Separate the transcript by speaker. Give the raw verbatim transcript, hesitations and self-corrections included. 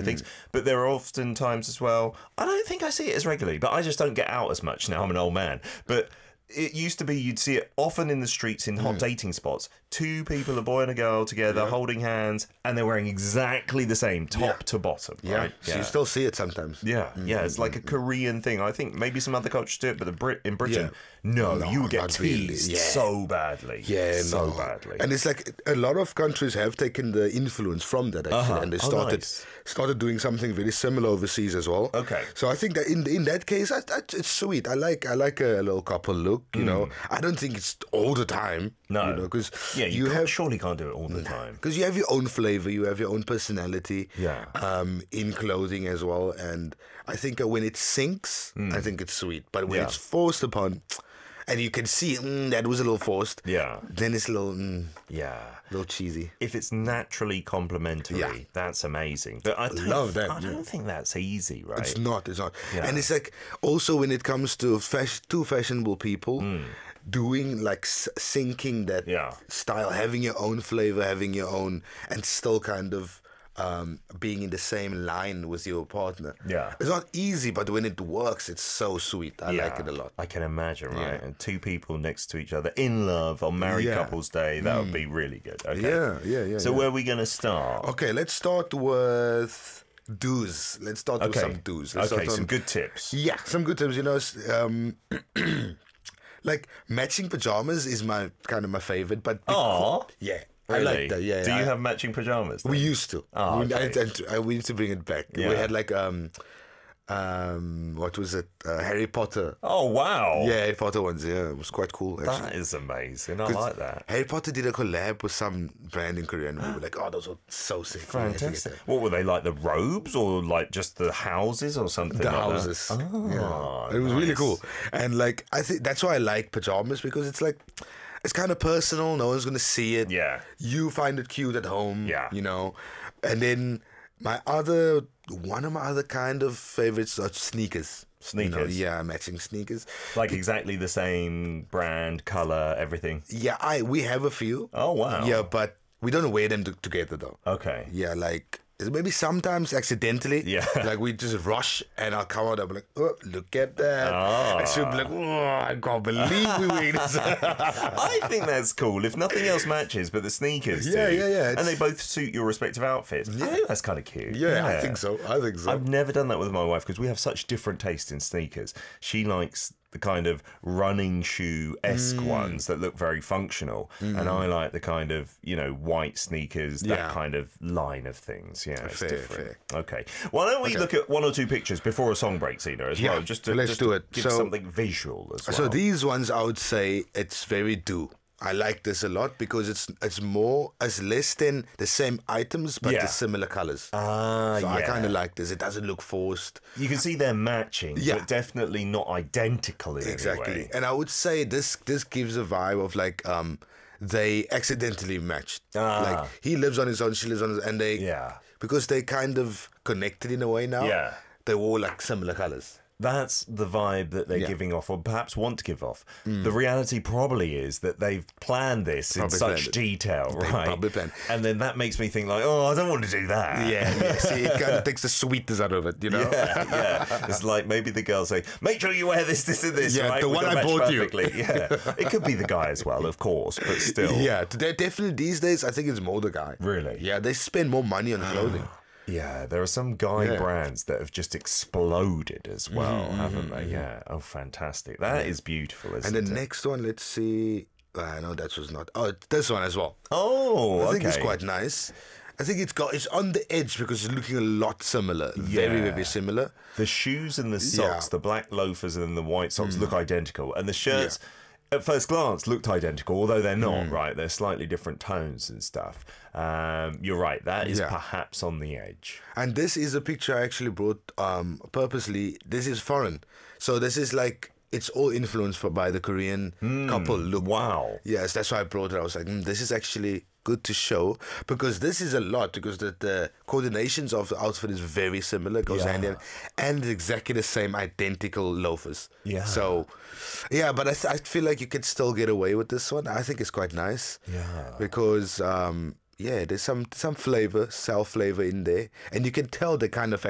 Speaker 1: things. But there are often times as well, I don't think I see it as regularly, but I just don't get out as much now. I'm an old man. But it used to be you'd see it often in the streets in hot mm. dating spots. Two people, a boy and a girl together, yeah. holding hands, and they're wearing exactly the same, top yeah. to bottom.
Speaker 2: Yeah,
Speaker 1: right?
Speaker 2: so
Speaker 1: yeah.
Speaker 2: you still see it sometimes.
Speaker 1: Yeah, mm-hmm. yeah, it's like a Korean thing. I think maybe some other cultures do it, but the Brit in Britain, yeah. no, no, you would get teased really. yeah. so badly.
Speaker 2: Yeah,
Speaker 1: so
Speaker 2: no.
Speaker 1: badly.
Speaker 2: And it's like a lot of countries have taken the influence from that, actually, uh-huh. and they started oh, nice. started doing something very similar overseas as well.
Speaker 1: Okay.
Speaker 2: So I think that in in that case, I, I, it's sweet. I like I like a little couple look, you mm. know. I don't think it's all the time.
Speaker 1: No.
Speaker 2: You know, because
Speaker 1: yeah, you, you have surely can't do it all the time.
Speaker 2: Because you have your own flavor, you have your own personality
Speaker 1: yeah.
Speaker 2: um, in clothing as well. And I think when it sinks, mm. I think it's sweet. But when
Speaker 1: yeah.
Speaker 2: it's forced upon, and you can see mm, that was a little forced,
Speaker 1: yeah,
Speaker 2: then it's a little, mm,
Speaker 1: yeah,
Speaker 2: a little cheesy.
Speaker 1: If it's naturally complimentary, yeah. that's amazing. But I don't,
Speaker 2: love that.
Speaker 1: I don't yeah. think that's easy, right?
Speaker 2: It's not. It's not.
Speaker 1: Yeah.
Speaker 2: And it's like also when it comes to fashion, two fashionable people.
Speaker 1: Mm.
Speaker 2: Doing like s- syncing that
Speaker 1: yeah.
Speaker 2: style, having your own flavor, having your own, and still kind of um, being in the same line with your partner.
Speaker 1: Yeah,
Speaker 2: it's not easy, but when it works, it's so sweet. I
Speaker 1: yeah,
Speaker 2: like it a lot.
Speaker 1: I can imagine, right?
Speaker 2: Yeah.
Speaker 1: And two people next to each other in love on Married
Speaker 2: yeah.
Speaker 1: Couples Day, that
Speaker 2: mm.
Speaker 1: would be really good. Okay.
Speaker 2: Yeah, yeah, yeah.
Speaker 1: So
Speaker 2: yeah.
Speaker 1: where are we going to start?
Speaker 2: Okay, let's start with do's. Let's start
Speaker 1: okay.
Speaker 2: with some do's. Let's
Speaker 1: okay,
Speaker 2: on,
Speaker 1: some good tips.
Speaker 2: Yeah, some good tips. You know. Um, Like matching pajamas is my kind of my favorite, but
Speaker 1: oh
Speaker 2: yeah,
Speaker 1: really?
Speaker 2: I like that. Yeah,
Speaker 1: do
Speaker 2: yeah,
Speaker 1: you
Speaker 2: I,
Speaker 1: have matching pajamas? Then?
Speaker 2: We used to.
Speaker 1: Oh,
Speaker 2: we,
Speaker 1: okay.
Speaker 2: I, I, I, we need to bring it back.
Speaker 1: Yeah.
Speaker 2: We had like um, um, what was it? Uh, Harry Potter.
Speaker 1: Oh wow!
Speaker 2: Yeah, Harry Potter ones. Yeah, it was quite cool. Actually.
Speaker 1: That is amazing. I like that.
Speaker 2: Harry Potter did a collab with some brand in Korea, and we were like, "Oh, those were so sick."
Speaker 1: Fantastic. What were they like? The robes, or like just the houses, or something?
Speaker 2: The
Speaker 1: like
Speaker 2: houses.
Speaker 1: That? Oh,
Speaker 2: yeah. It was
Speaker 1: nice.
Speaker 2: really cool, and like I think that's why I like pajamas, because it's like. It's kind of personal. No one's gonna see it.
Speaker 1: Yeah.
Speaker 2: You find it cute at home.
Speaker 1: Yeah.
Speaker 2: You know, and then my other one of my other kind of favorites are sneakers.
Speaker 1: Sneakers.
Speaker 2: You know, yeah, matching sneakers.
Speaker 1: Like exactly the same brand, color, everything.
Speaker 2: Yeah, I we have a few.
Speaker 1: Oh wow.
Speaker 2: Yeah, but we don't wear them t- together though.
Speaker 1: Okay.
Speaker 2: Yeah, like. Maybe sometimes accidentally,
Speaker 1: yeah.
Speaker 2: Like we just rush and I'll come out and be like, oh, look at that.
Speaker 1: Oh.
Speaker 2: I should be like, oh, I can't believe we wear this.
Speaker 1: I think that's cool. If nothing else matches, but the sneakers
Speaker 2: yeah,
Speaker 1: do.
Speaker 2: Yeah, yeah,
Speaker 1: And they both suit your respective outfits.
Speaker 2: Yeah.
Speaker 1: I think that's kind of cute.
Speaker 2: Yeah,
Speaker 1: yeah,
Speaker 2: I think so. I think so.
Speaker 1: I've never done that with my wife because we have such different taste in sneakers. She likes the kind of running shoe-esque
Speaker 2: mm.
Speaker 1: ones that look very functional. Mm. And I like the kind of, you know, white sneakers, that
Speaker 2: yeah.
Speaker 1: kind of line of things. Yeah, it's
Speaker 2: fair,
Speaker 1: different.
Speaker 2: Fair.
Speaker 1: Okay. Why don't we
Speaker 2: okay.
Speaker 1: look at one or two pictures before a song break, Ina, as
Speaker 2: yeah.
Speaker 1: well? Just to,
Speaker 2: Let's
Speaker 1: just
Speaker 2: do
Speaker 1: to
Speaker 2: it.
Speaker 1: give
Speaker 2: so,
Speaker 1: something visual as well.
Speaker 2: So these ones, I would say, it's very do. I like this a lot because it's it's more, it's less than the same items, but
Speaker 1: yeah.
Speaker 2: the similar colors.
Speaker 1: Ah,
Speaker 2: so
Speaker 1: yeah.
Speaker 2: I kind of like this. It doesn't look forced.
Speaker 1: You can see they're matching,
Speaker 2: yeah.
Speaker 1: but definitely not identical in
Speaker 2: exactly.
Speaker 1: any way.
Speaker 2: And I would say this this gives a vibe of like um they accidentally matched.
Speaker 1: Ah.
Speaker 2: Like he lives on his own, she lives on his, and they
Speaker 1: yeah
Speaker 2: because they kind of connected in a way now.
Speaker 1: Yeah,
Speaker 2: they wore like similar colors.
Speaker 1: That's the vibe that they're
Speaker 2: yeah.
Speaker 1: giving off, or perhaps want to give off.
Speaker 2: Mm.
Speaker 1: The reality probably is that they've planned this
Speaker 2: probably
Speaker 1: in such detail,
Speaker 2: they
Speaker 1: right?
Speaker 2: Probably planned.
Speaker 1: And then that makes me think like, oh, I don't want to do that.
Speaker 2: Yeah, yeah. See, it kind of takes the sweetness out of it, you know?
Speaker 1: Yeah, yeah. It's like maybe the girl say, make sure you wear this, this, and this,
Speaker 2: yeah,
Speaker 1: right?
Speaker 2: the
Speaker 1: We're
Speaker 2: one
Speaker 1: gonna
Speaker 2: I
Speaker 1: match
Speaker 2: bought
Speaker 1: perfectly.
Speaker 2: you.
Speaker 1: Yeah, it could be the guy as well, of course, but still.
Speaker 2: Yeah, they're definitely these days, I think it's more the guy.
Speaker 1: Really?
Speaker 2: Yeah, they spend more money on clothing.
Speaker 1: Yeah, there are some guy
Speaker 2: yeah.
Speaker 1: brands that have just exploded as well,
Speaker 2: mm-hmm,
Speaker 1: haven't they?
Speaker 2: mm-hmm.
Speaker 1: Yeah. Oh, fantastic. That
Speaker 2: yeah.
Speaker 1: is beautiful, isn't
Speaker 2: and the
Speaker 1: it?
Speaker 2: next one, let's see. I know that was not. Oh, this one as well.
Speaker 1: Oh,
Speaker 2: I think
Speaker 1: okay.
Speaker 2: it's quite nice. I think it's got it's on the edge because it's looking a lot similar.
Speaker 1: Yeah.
Speaker 2: Very, very similar.
Speaker 1: The shoes and the socks,
Speaker 2: Yeah.
Speaker 1: the black loafers and the white socks mm. look identical. And the shirts,
Speaker 2: yeah.
Speaker 1: at first glance, looked identical, although they're not,
Speaker 2: mm.
Speaker 1: right? They're slightly different tones and stuff. Um, you're right. That is
Speaker 2: Yeah.
Speaker 1: perhaps on the edge.
Speaker 2: And this is a picture I actually brought um, purposely. This is foreign. So this is like, it's all influenced for, by the Korean
Speaker 1: Mm.
Speaker 2: couple look.
Speaker 1: Wow.
Speaker 2: Yes, that's why I brought it. I was like, mm, this is actually good to show because this is a lot because the, the coordinations of the outfit is very similar, goes
Speaker 1: Yeah.
Speaker 2: hand in hand, and exactly the same identical loafers.
Speaker 1: Yeah.
Speaker 2: So, yeah, but I, th- I feel like you can still get away with this one. I think it's quite nice.
Speaker 1: Yeah.
Speaker 2: Because, um, yeah, there's some some flavor, sour flavor in there, and you can tell the kind of